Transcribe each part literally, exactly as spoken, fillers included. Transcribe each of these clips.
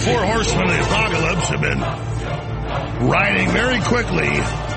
four horsemen of the apocalypse have been riding very quickly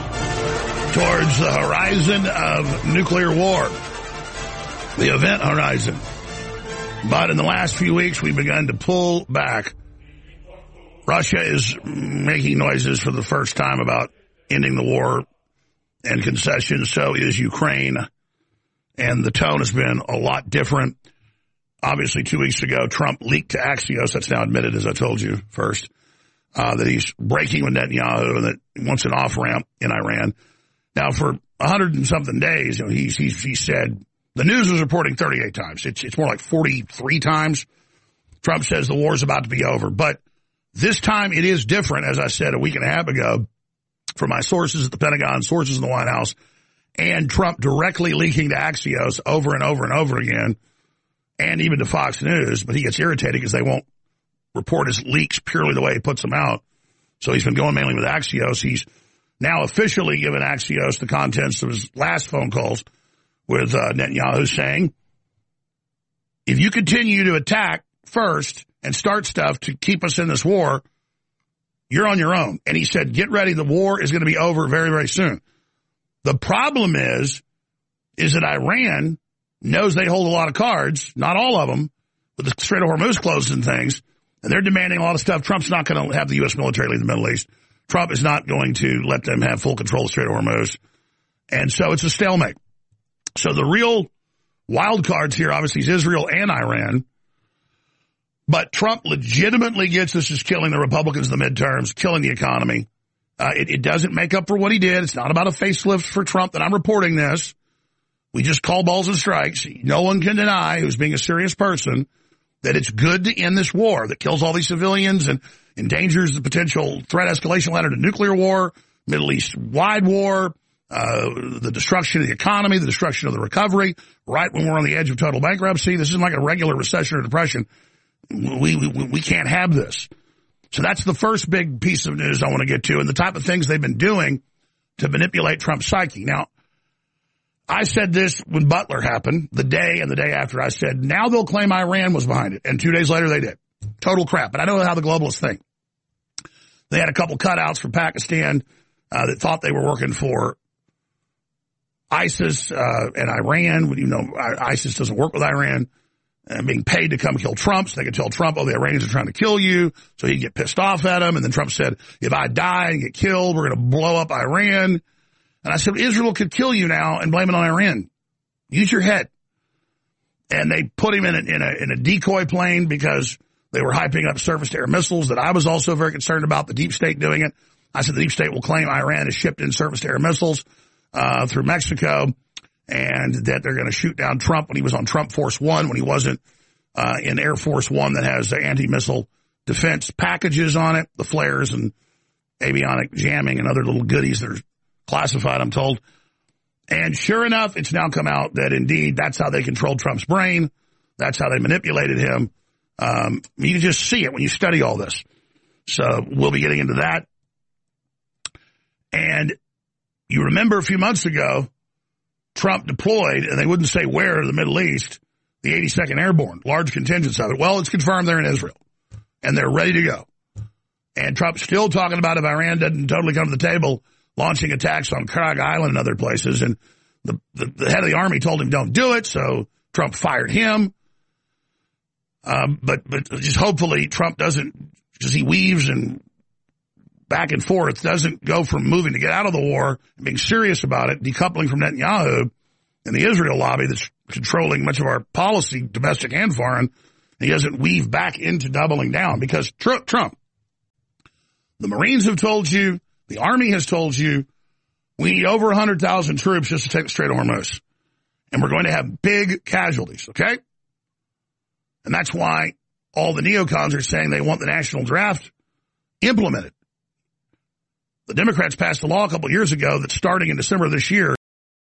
towards the horizon of nuclear war, the event horizon. But in the last few weeks, we've begun to pull back. Russia is making noises for the first time about ending the war and concessions. So is Ukraine. And the tone has been a lot different. Obviously, two weeks ago, Trump leaked to Axios. That's now admitted, as I told you first, uh, that he's breaking with Netanyahu and that he wants an off-ramp in Iran. Now, for a hundred and something days, you know, he's, he's, he said, the news was reporting thirty-eight times. It's, it's more like forty-three times. Trump says the war's about to be over. But this time it is different, as I said a week and a half ago, from my sources at the Pentagon, sources in the White House, and Trump directly leaking to Axios over and over and over again, and even to Fox News. But he gets irritated because they won't report his leaks purely the way he puts them out. So he's been going mainly with Axios. He's now officially given Axios the contents of his last phone calls with uh, Netanyahu, saying, if you continue to attack first and start stuff to keep us in this war, you're on your own. And he said, get ready, the war is going to be over very, very soon. The problem is, is that Iran knows they hold a lot of cards, not all of them, with the Strait of Hormuz closed and things, and they're demanding a lot of stuff. Trump's not going to have the U S military leave the Middle East. Trump is not going to let them have full control of the Strait of Hormuz. And so it's a stalemate. So the real wild cards here, obviously, is Israel and Iran. But Trump legitimately gets this as killing the Republicans in the midterms, killing the economy. Uh, it, it doesn't make up for what he did. It's not about a facelift for Trump that I'm reporting this. We just call balls and strikes. No one can deny, who's being a serious person, that it's good to end this war that kills all these civilians and endangers the potential threat escalation ladder to nuclear war, Middle East-wide war, uh, the destruction of the economy, the destruction of the recovery, right when we're on the edge of total bankruptcy. This isn't like a regular recession or depression. We, we, we can't have this. So that's the first big piece of news I want to get to, and the type of things they've been doing to manipulate Trump's psyche. Now, I said this when Butler happened, the day and the day after. I said, now they'll claim Iran was behind it. And two days later, they did. Total crap. But I know how the globalists think. They had a couple cutouts from Pakistan uh, that thought they were working for ISIS uh, and Iran. You know, ISIS doesn't work with Iran. And being paid to come kill Trump, so they could tell Trump, oh, the Iranians are trying to kill you, so he'd get pissed off at him. And then Trump said, if I die and get killed, we're going to blow up Iran. And I said, Israel could kill you now and blame it on Iran. Use your head. And they put him in a, in a, in a decoy plane because they were hyping up surface-to-air missiles that I was also very concerned about, the deep state doing it. I said the deep state will claim Iran has shipped in surface-to-air missiles uh, through Mexico, and that they're going to shoot down Trump when he was on Trump Force One, when he wasn't uh, in Air Force One that has the anti-missile defense packages on it, the flares and avionic jamming and other little goodies that are classified, I'm told. And sure enough, it's now come out that indeed that's how they controlled Trump's brain. That's how they manipulated him. Um, you can just see it when you study all this. So we'll be getting into that. And you remember a few months ago, Trump deployed, and they wouldn't say where, the Middle East, the eighty-second Airborne, large contingents of it. Well, it's confirmed they're in Israel, and they're ready to go. And Trump's still talking about if Iran doesn't totally come to the table, launching attacks on Krag Island and other places. And the, the, the head of the army told him don't do it, so Trump fired him. Um, but, but just hopefully Trump doesn't, because he weaves and back and forth, doesn't go from moving to get out of the war and being serious about it, decoupling from Netanyahu and the Israel lobby that's controlling much of our policy, domestic and foreign. He doesn't weave back into doubling down because Trump, Trump, the Marines have told you, the Army has told you, we need over one hundred thousand troops just to take the Strait of Hormuz. And we're going to have big casualties, okay? And that's why all the neocons are saying they want the national draft implemented. The Democrats passed a law a couple of years ago that starting in December of this year,